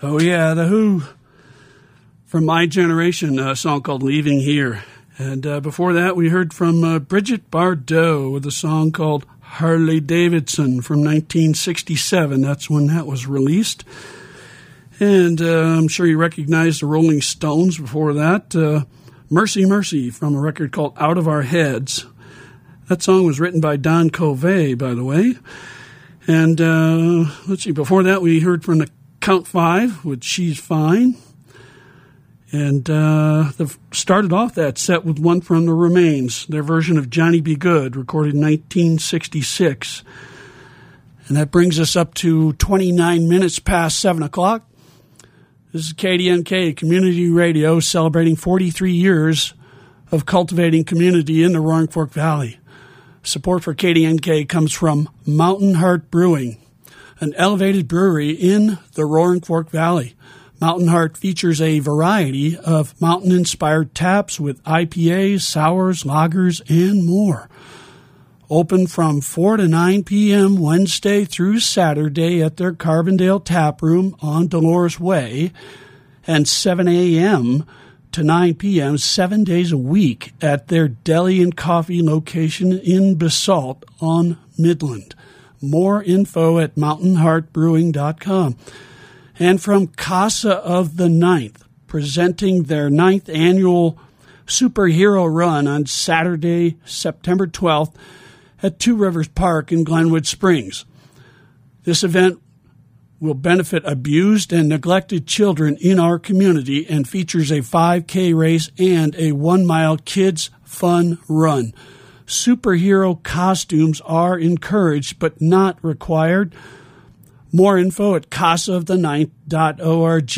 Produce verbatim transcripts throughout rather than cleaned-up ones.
Oh, yeah, The Who. From My Generation, a song called Leaving Here. And uh, before that, we heard from uh, Brigitte Bardot with a song called Harley Davidson from nineteen sixty-seven. That's when that was released. And uh, I'm sure you recognize the Rolling Stones before that. Uh, Mercy, Mercy from a record called Out of Our Heads. That song was written by Don Covey, by the way. And uh, let's see, before that, we heard from the Count Five with She's Fine. And uh, they started off that set with one from the Remains, their version of Johnny Be Good, recorded in nineteen sixty-six. And that brings us up to twenty-nine minutes past seven o'clock. This is K D N K Community Radio, celebrating forty-three years of cultivating community in the Roaring Fork Valley. Support for K D N K comes from Mountain Heart Brewing, an elevated brewery in the Roaring Fork Valley. Mountain Heart features a variety of mountain-inspired taps with I P As, sours, lagers, and more. Open from four to nine p.m. Wednesday through Saturday at their Carbondale Tap Room on Dolores Way, and seven a.m. to nine p.m. seven days a week at their deli and coffee location in Basalt on Midland. More info at mountain heart brewing dot com. And from Casa of the Ninth, presenting their ninth annual superhero run on Saturday, September twelfth at Two Rivers Park in Glenwood Springs. This event will benefit abused and neglected children in our community and features a five K race and a one-mile kids fun run. Superhero costumes are encouraged but not required. More info at casa of the ninth dot org.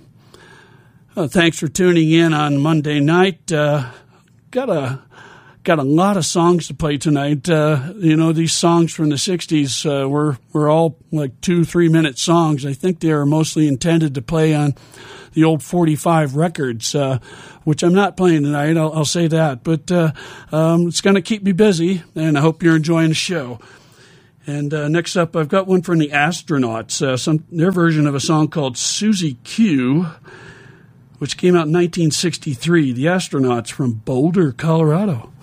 Uh, thanks for tuning in on Monday night. Uh, got a got a lot of songs to play tonight. Uh, you know, these songs from the sixties uh, were were all like two, three minute songs. I think they are mostly intended to play on the old forty-five records, uh, which I'm not playing tonight. I'll, I'll say that, but uh, um, it's going to keep me busy, and I hope you're enjoying the show. And uh, next up, I've got one from the Astronauts, uh, some their version of a song called Susie Q, which came out in nineteen sixty-three. The Astronauts from Boulder, Colorado.